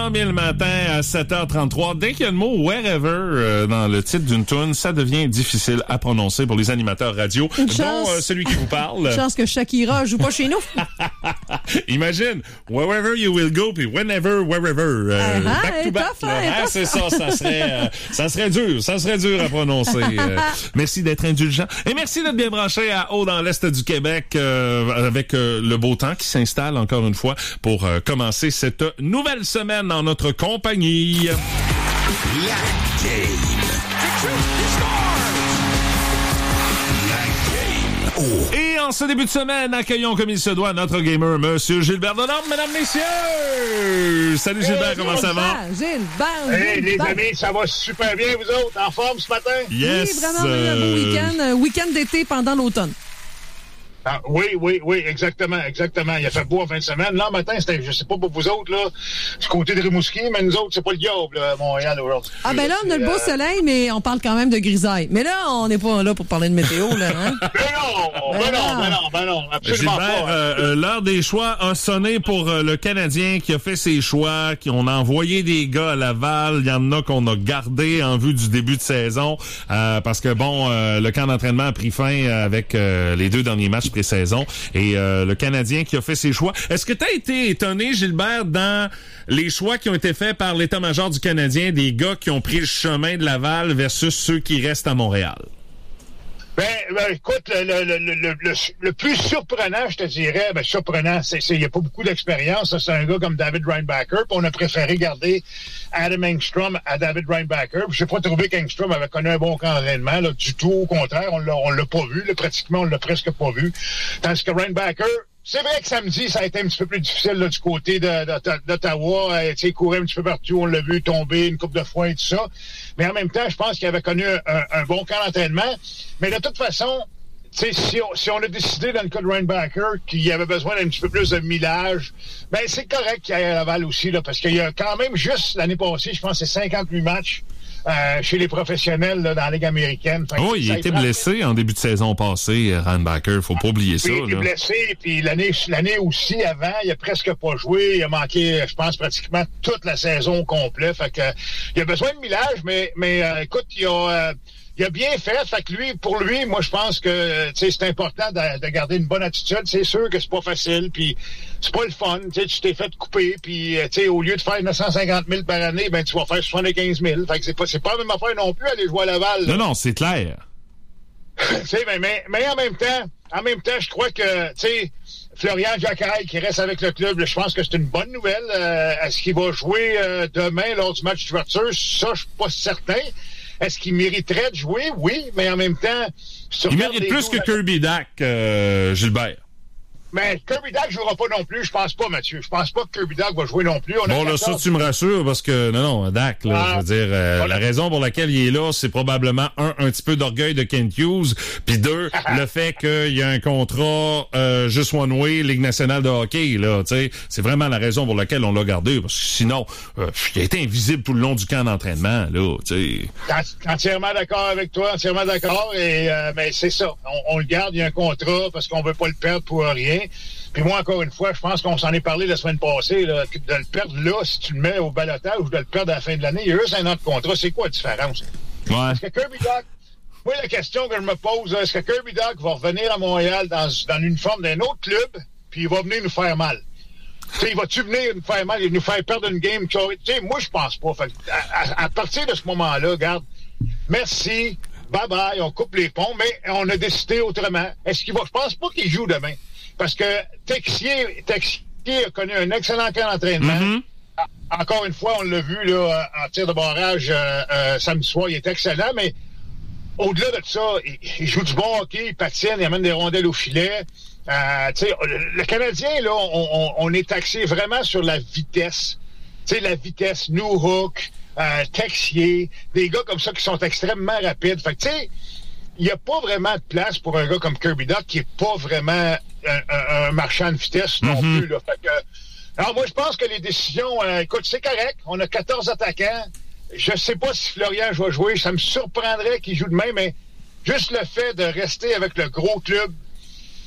Bien le matin à 7h33. Dès qu'il y a le mot « wherever » dans le titre d'une tune, ça devient difficile à prononcer pour les animateurs radio, dont celui qui vous parle. Une chance que Shakira joue pas chez nous. Imagine, « wherever you will go » puis « whenever, wherever ». Back to back. C'est ça, ça serait dur à prononcer. Merci d'être indulgent. Et merci d'être bien branché à Haut dans l'Est du Québec avec le beau temps qui s'installe encore une fois pour commencer cette nouvelle semaine dans notre compagnie. La game. Et en ce début de semaine, accueillons comme il se doit notre gamer, Monsieur Gilbert Delorme, mesdames, messieurs. Salut Gilbert, comment ça va? Gilbert. Hey, les amis, ça va super bien, vous autres? En forme ce matin? Yes. Oui, vraiment, un beau week-end d'été pendant l'automne. Ah, oui, exactement. Il a fait beau en fin de semaine. Là, matin, c'était, je sais pas pour vous autres, là, du côté de Rimouski, mais nous autres, c'est pas le diable, là, à Montréal, aujourd'hui. Ah, ben là, on a le beau soleil, mais on parle quand même de grisaille. Mais là, on n'est pas là pour parler de météo, là, hein? Ben non, absolument Gilbert, pas. L'heure des choix a sonné pour le Canadien qui a fait ses choix, on a envoyé des gars à Laval. Il y en a qu'on a gardé en vue du début de saison, parce que, le camp d'entraînement a pris fin avec les 2 derniers matchs pré-saison et le Canadien qui a fait ses choix. Est-ce que tu as été étonné, Gilbert, dans les choix qui ont été faits par l'état-major du Canadien, des gars qui ont pris le chemin de Laval versus ceux qui restent à Montréal? Ben, écoute, le plus surprenant, je te dirais, il n'y a pas beaucoup d'expérience. C'est un gars comme David Reinbacher, puis on a préféré garder Adam Engstrom à David Reinbacher. J'ai pas trouvé qu'Engstrom avait connu un bon camp d'entraînement, là, du tout. Au contraire, on l'a pas vu, là, pratiquement, on l'a presque pas vu. Tandis que Reinbacher, c'est vrai que samedi, ça a été un petit peu plus difficile là, du côté d'Ottawa. Il courait un petit peu partout, on l'a vu tomber une coupe de fois et tout ça. Mais en même temps, je pense qu'il avait connu un bon camp d'entraînement. Mais de toute façon, si on a décidé dans le cas de Reinbacher qu'il y avait besoin d'un petit peu plus de millage, ben c'est correct qu'il y ait à Laval aussi, là, parce qu'il y a quand même juste l'année passée, je pense que c'est 58 matchs chez les professionnels là, dans la Ligue américaine. Il a été blessé en début de saison passée, Reinbacher. Faut pas oublier ça. Il a été blessé, puis l'année aussi avant, il a presque pas joué. Il a manqué, je pense, pratiquement toute la saison complète. Fait que il a besoin de millage, mais écoute, il a bien fait. Fait que pour lui, moi, je pense que c'est important de garder une bonne attitude. C'est sûr que c'est pas facile, puis c'est pas le fun. Tu t'es fait couper, puis au lieu de faire 950 000 par année, ben tu vas faire 75 000. Fait que c'est pas la même affaire non plus aller jouer à Laval. Là. Non, c'est clair. mais en même temps, je crois que Florian Jacquet qui reste avec le club, je pense que c'est une bonne nouvelle. Est-ce qu'il va jouer demain lors du match d'ouverture? Ça, je suis pas certain. Est-ce qu'il mériterait de jouer? Oui, mais en même temps... Il mérite plus que Kirby Dach, Gilbert. Mais Kirby Dach jouera pas non plus, je pense pas, Mathieu. Je pense pas que Kirby Dach va jouer non plus. Ça, tu me rassures, parce que, non, Dach, là, je veux dire, la raison pour laquelle il est là, c'est probablement, un petit peu d'orgueil de Kent Hughes, puis 2, le fait qu'il y a un contrat juste one way, Ligue nationale de hockey, là, tu sais, c'est vraiment la raison pour laquelle on l'a gardé, parce que sinon, il a été invisible tout le long du camp d'entraînement, là, tu sais. Entièrement d'accord avec toi, mais c'est ça. On le garde, il y a un contrat, parce qu'on veut pas le perdre pour rien. Puis moi, encore une fois, je pense qu'on s'en est parlé la semaine passée, là, de le perdre là, si tu le mets au balotage, ou de le perdre à la fin de l'année, il y a juste un an de contrat. C'est quoi la différence? Ouais. Est-ce que Kirby Dach... Moi, la question que je me pose, est-ce que Kirby Dach va revenir à Montréal dans l'uniforme d'un autre club, puis il va venir nous faire mal? T'sais, va-tu venir nous faire mal et nous faire perdre une game qui aurait... Moi, je pense pas. Fait, à partir de ce moment-là, regarde, merci, bye-bye, on coupe les ponts, mais on a décidé autrement. Est-ce qu'il va... Je pense pas qu'il joue demain. Parce que Texier a connu un excellent camp d'entraînement. Mm-hmm. Encore une fois, on l'a vu là, en tir de barrage samedi soir, il est excellent, mais au-delà de ça, il joue du bon hockey, il patine, il amène des rondelles au filet. Le Canadien, là, on est taxé vraiment sur la vitesse. La vitesse, Newhook, Texier, des gars comme ça qui sont extrêmement rapides. Fait que, tu sais, il n'y a pas vraiment de place pour un gars comme Kirby Dach qui n'est pas vraiment un marchand de vitesse non plus. Là. Fait que, alors moi, je pense que les décisions... écoute, c'est correct. On a 14 attaquants. Je sais pas si Florian va jouer. Ça me surprendrait qu'il joue demain, mais juste le fait de rester avec le gros club,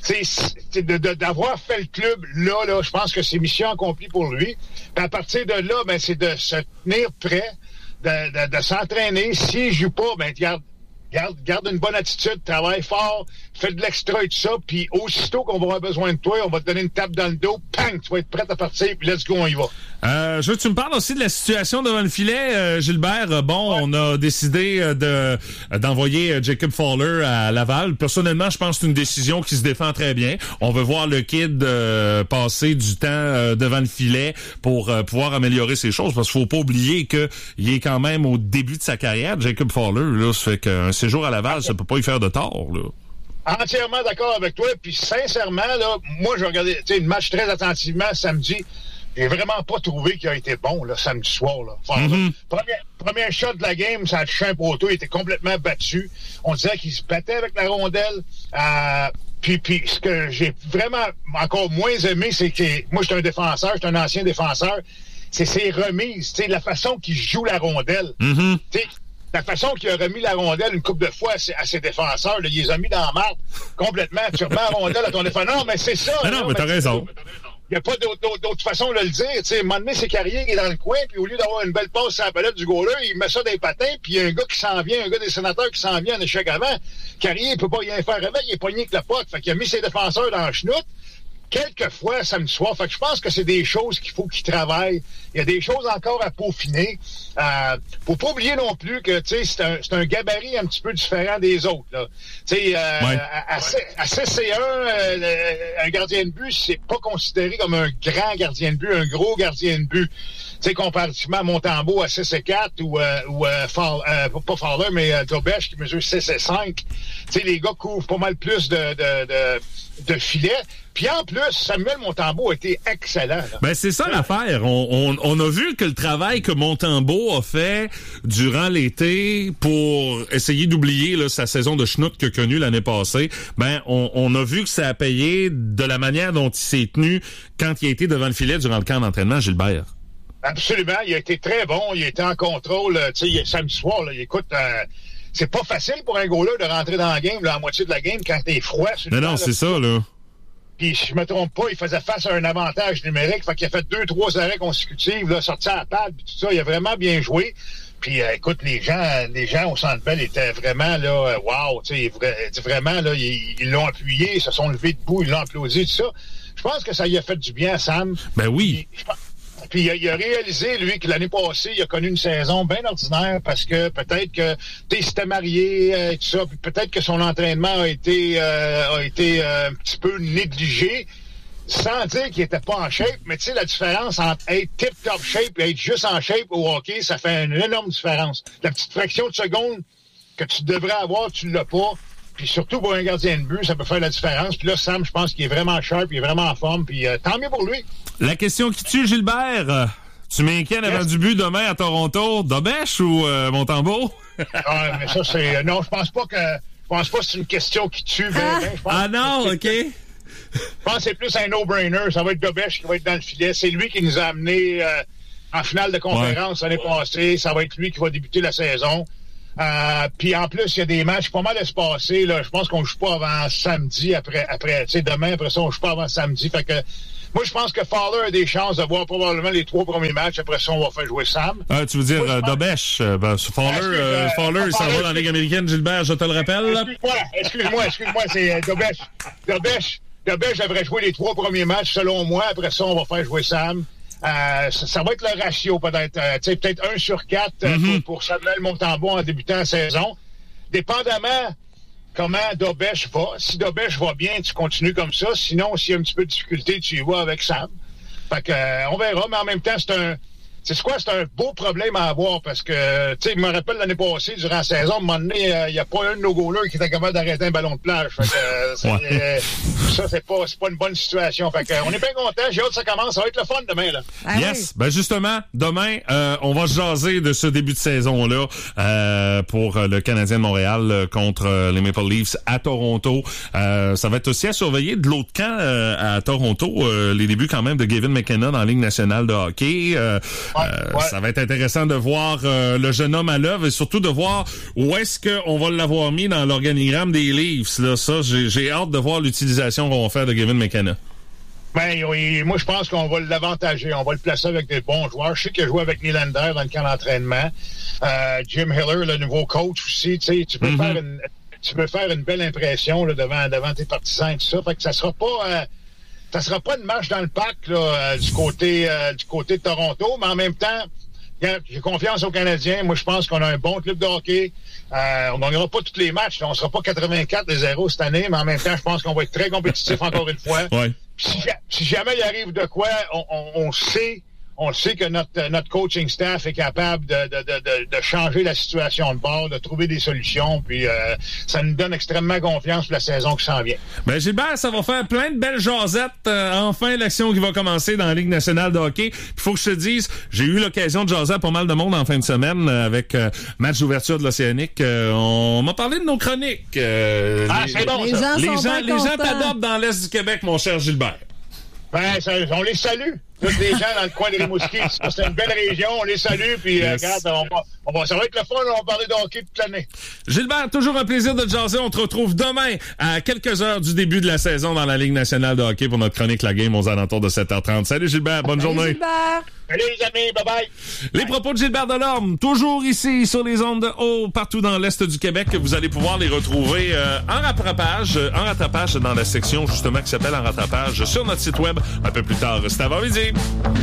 d'avoir fait le club là, je pense que c'est mission accomplie pour lui. Puis à partir de là, ben c'est de se tenir prêt, de s'entraîner. S'il joue pas, ben garde une bonne attitude, travaille fort, fais de l'extra et tout ça, puis aussitôt qu'on va avoir besoin de toi, on va te donner une tape dans le dos, pang, tu vas être prêt à partir, puis let's go, on y va. Je veux que tu me parles aussi de la situation devant le filet, Gilbert. On a décidé d'envoyer Jacob Fowler à Laval. Personnellement, je pense que c'est une décision qui se défend très bien. On veut voir le kid passer du temps devant le filet pour pouvoir améliorer ses choses, parce qu'il faut pas oublier que il est quand même au début de sa carrière, Jacob Fowler. Là, ça fait qu'un séjour à Laval, ça peut pas y faire de tort, là. Entièrement d'accord avec toi, puis sincèrement, là, moi, j'ai regardé le match très attentivement samedi. J'ai vraiment pas trouvé qu'il a été bon, là, samedi soir, là. Premier shot de la game, ça a touché un poteau, il était complètement battu. On disait qu'il se battait avec la rondelle. Puis ce que j'ai vraiment encore moins aimé, c'est que moi, j'étais un défenseur, j'étais un ancien défenseur, c'est ses remises, tu sais, la façon qu'il joue la rondelle. La façon qu'il a remis la rondelle une couple de fois à ses défenseurs, là, il les a mis dans la marde complètement. Tu remets la rondelle à ton défenseur. Non, mais c'est ça. Non, mais t'as raison. Il n'y a pas d'autre façon de le dire. À un moment donné, c'est Carrier qui est dans le coin, puis au lieu d'avoir une belle passe sur la palette du goaler, il met ça dans les patins, puis il y a un gars qui s'en vient, un gars des Sénateurs qui s'en vient en échec avant. Carrier, il peut pas rien faire avec, il est pogné avec la pote. Fait qu'il a mis ses défenseurs dans le chenoute. Quelquefois, samedi soir. Fait que je pense que c'est des choses qu'il faut qu'il travaille. Il y a des choses encore à peaufiner. Faut pas oublier non plus que, tu sais, c'est un gabarit un petit peu différent des autres, là. Tu sais, à CC1, un gardien de but, c'est pas considéré comme un grand gardien de but, un gros gardien de but. Tu sais, comparativement à Montembeault à 6-4 ou pas Fowler, mais Dobèche qui mesure 6-5. Tu sais, les gars couvrent pas mal plus de filets. Puis en plus, Samuel Montembeault a été excellent. Là. Ben c'est ça l'affaire. On a vu que le travail que Montembeault a fait durant l'été pour essayer d'oublier là, sa saison de schnout qu'il a connue l'année passée, ben on a vu que ça a payé de la manière dont il s'est tenu quand il a été devant le filet durant le camp d'entraînement, Gilbert. Absolument. Il a été très bon. Il a été en contrôle. Tu sais, samedi soir, là, écoute... c'est pas facile pour un goaler de rentrer dans la game, là, à moitié de la game, quand t'es froid. Non, c'est ça, là. Puis, si je me trompe pas, il faisait face à un avantage numérique. Fait qu'il a fait 2-3 arrêts consécutifs, là, sorti à la pâle, puis tout ça. Il a vraiment bien joué. Puis, écoute, les gens au Centre Bell étaient vraiment, là, wow, tu sais, vraiment, là, ils l'ont appuyé, ils se sont levés debout, ils l'ont applaudi, tout ça. Je pense que ça lui a fait du bien à Sam. Ben oui. Puis il a réalisé, lui, que l'année passée, il a connu une saison bien ordinaire parce que peut-être que il s'était marié et tout ça, puis peut-être que son entraînement a été un petit peu négligé, sans dire qu'il était pas en shape, mais tu sais, la différence entre être tip-top shape et être juste en shape au hockey, ça fait une énorme différence. La petite fraction de seconde que tu devrais avoir, tu l'as pas. Puis surtout pour un gardien de but, ça peut faire la différence. Puis là, Sam, je pense qu'il est vraiment sharp, il est vraiment en forme, puis tant mieux pour lui. La question qui tue, Gilbert, tu m'inquiètes avant du but demain à Toronto, Dobèche ou Montembeault? Mais ça, c'est... Non, je pense pas que c'est une question qui tue. Non, OK. Je pense que c'est plus un no-brainer. Ça va être Dobèche qui va être dans le filet. C'est lui qui nous a amenés en finale de conférence l'année passée. Ça va être lui qui va débuter la saison. Puis en plus, il y a des matchs pas mal espacés. Là. Je pense qu'on joue pas avant samedi. Après tu sais, demain, après ça, on joue pas avant samedi. Fait que moi, je pense que Fowler a des chances de voir probablement les 3 premiers matchs. Après ça, on va faire jouer Sam. Tu veux dire Dobèche? Fowler, il s'en va dans la Ligue américaine, Gilbert, je te le rappelle. Excuse-moi, c'est Dobèche. Dobèche devrait jouer les 3 premiers matchs, selon moi. Après ça, on va faire jouer Sam. Ça va être le ratio, peut-être 1 sur 4 pour Samuel Montembeault en débutant la saison. Dépendamment comment Dobèche va. Si Dobèche va bien, tu continues comme ça. Sinon, s'il y a un petit peu de difficulté, tu y vas avec Sam. Fait que, on verra, mais en même temps, c'est un beau problème à avoir parce que, tu sais, je me rappelle l'année passée, durant la saison, à un moment donné, il n'y a pas un de nos goalers qui était capable d'arrêter un ballon de plage. Fait que, ça, c'est pas une bonne situation. Fait que, on est bien contents. J'ai hâte que ça commence. Ça va être le fun demain, là. Yes. Ben, justement, demain, on va se jaser de ce début de saison-là, pour le Canadien de Montréal contre les Maple Leafs à Toronto. Ça va être aussi à surveiller de l'autre camp, à Toronto, les débuts quand même de Gavin McKenna dans la Ligue nationale de hockey. Ça va être intéressant de voir le jeune homme à l'œuvre et surtout de voir où est-ce qu'on va l'avoir mis dans l'organigramme des Leafs. Là, ça, j'ai hâte de voir l'utilisation qu'on va faire de Gavin McKenna. Ben oui, moi je pense qu'on va l'avantager. On va le placer avec des bons joueurs. Je sais qu'il a joué avec Nylander dans le camp d'entraînement. Jim Hiller, le nouveau coach aussi. Tu sais, tu peux faire une belle impression là, devant tes partisans et tout ça. Fait que ça sera pas une marche dans le parc là, du côté de Toronto, mais en même temps, j'ai confiance aux Canadiens. Moi, je pense qu'on a un bon club de hockey. On ne gagnera pas tous les matchs. Là. On ne sera pas 84-0 cette année, mais en même temps, je pense qu'on va être très compétitif encore une fois. Ouais. Si jamais il arrive de quoi, on sait que notre coaching staff est capable de changer la situation de bord, de trouver des solutions, puis ça nous donne extrêmement confiance pour la saison qui s'en vient. Ben Gilbert, ça va faire plein de belles jasettes. Enfin, l'action qui va commencer dans la Ligue nationale de hockey. Il faut que je te dise, j'ai eu l'occasion de jaser à pas mal de monde en fin de semaine avec match d'ouverture de l'Océanique. On m'a parlé de nos chroniques. C'est bon, ça. Les gens t'adoptent dans l'Est du Québec, mon cher Gilbert. Ben, on les salue. Tous les gens dans le coin de Rimouski. C'est une belle région. On les salue. Puis, regarde, ça va être le fun. On va parler de hockey toute l'année. Gilbert, toujours un plaisir de te jaser. On te retrouve demain à quelques heures du début de la saison dans la Ligue nationale de hockey pour notre chronique La Game aux alentours de 7h30. Salut Gilbert. Bonne journée. Gilbert. Salut les amis. Bye-bye. Les propos de Gilbert Delorme, toujours ici sur les ondes de haut, partout dans l'Est du Québec. Vous allez pouvoir les retrouver en rattrapage dans la section justement qui s'appelle En rattrapage sur notre site web un peu plus tard. C'est avant midi.